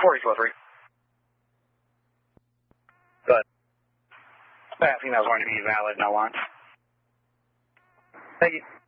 4043. Good. I think that was going to be valid, no warrants. Thank you.